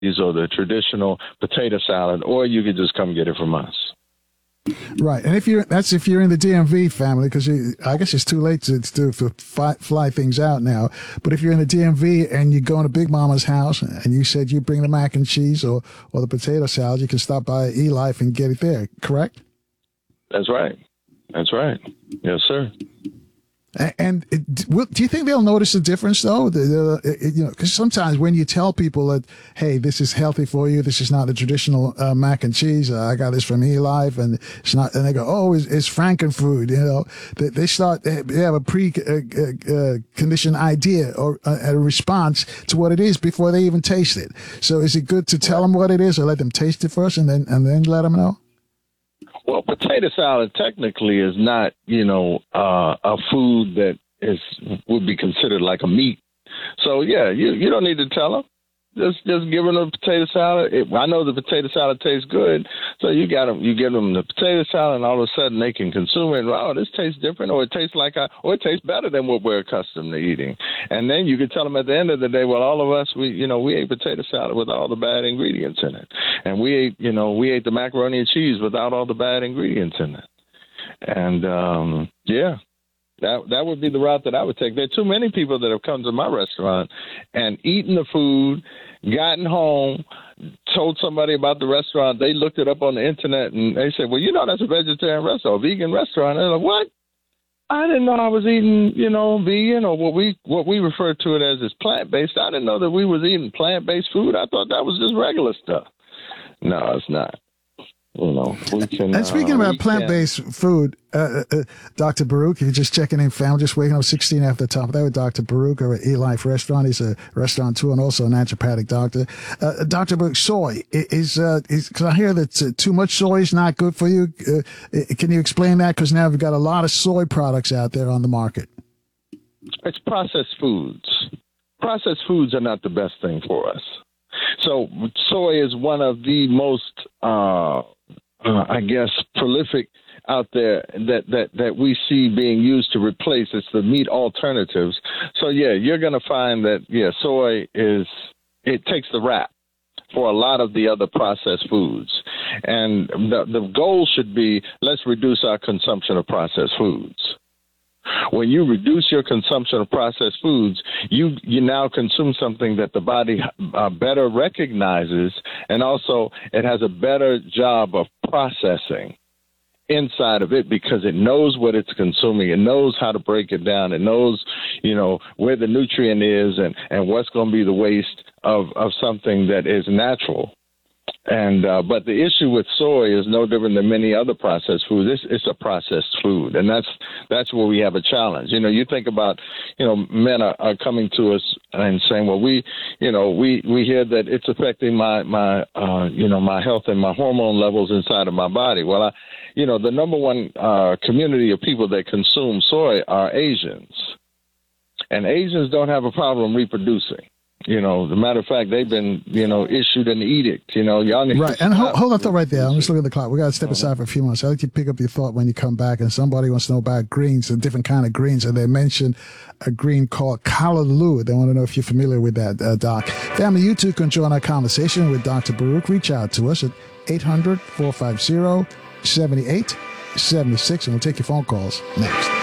or the traditional potato salad, or you could just come get it from us. Right, and if you're in the DMV family, because I guess it's too late to fly things out now. But if you're in the DMV and you go into Big Mama's house, and you said you bring the mac and cheese or the potato salad, you can stop by E-Life and get it there. Correct? That's right. That's right. Yes, sir. And do you think they'll notice a difference, though? Because sometimes when you tell people that, hey, this is healthy for you, this is not the traditional mac and cheese. I got this from E-Life, and it's not. And they go, oh, it's Frankenfood. They have a pre-conditioned idea or a response to what it is before they even taste it. So is it good to tell them what it is, or let them taste it first, and then let them know? Well, potato salad technically is not, a food that would be considered like a meat. So yeah, you don't need to tell them. Just give them a potato salad. I know the potato salad tastes good, so you give them the potato salad, and all of a sudden they can consume it. Oh, this tastes different, or it tastes or it tastes better than what we're accustomed to eating. And then you can tell them at the end of the day, well, all of us, we ate potato salad with all the bad ingredients in it, and we ate the macaroni and cheese without all the bad ingredients in it. And yeah. That would be the route that I would take. There are too many people that have come to my restaurant and eaten the food, gotten home, told somebody about the restaurant. They looked it up on the internet, and they said, well, that's a vegetarian restaurant, a vegan restaurant. And they're like, what? I didn't know I was eating, vegan, or what we refer to it as is plant-based. I didn't know that we was eating plant-based food. I thought that was just regular stuff. No, it's not. We can. And speaking about plant-based food, Dr. Baruch, if you're just checking in, family, just waking up 16 after the top of that with Dr. Baruch over at E-Life Restaurant. He's a restaurateur and also a naturopathic doctor. Dr. Baruch, soy is because I hear that too much soy is not good for you. Can you explain that? Because now we've got a lot of soy products out there on the market. It's processed foods. Processed foods are not the best thing for us. So soy is one of the most prolific out there that we see being used to replace. It's the meat alternatives. So, yeah, you're going to find that, soy it takes the rap for a lot of the other processed foods. And the goal should be, let's reduce our consumption of processed foods. When you reduce your consumption of processed foods, you now consume something that the body better recognizes, and also it has a better job of processing inside of it because it knows what it's consuming. It knows how to break it down. It knows, where the nutrient is and what's going to be the waste of something that is natural. And but the issue with soy is no different than many other processed foods. It's a processed food, and that's where we have a challenge. You think about, men are coming to us and saying, well, we hear that it's affecting my my health and my hormone levels inside of my body. Well, the number one community of people that consume soy are Asians, and Asians don't have a problem reproducing. As a matter of fact, they've been, issued an edict, Right. And hold that thought right there. I'm just looking at the clock. We got to step aside for a few minutes. I'd like you to pick up your thought when you come back. And somebody wants to know about greens, a different kind of greens. And they mentioned a green called callaloo. They want to know if you're familiar with that, Doc. Family, you too can join our conversation with Dr. Baruch. Reach out to us at 800-450-7876. And we'll take your phone calls next.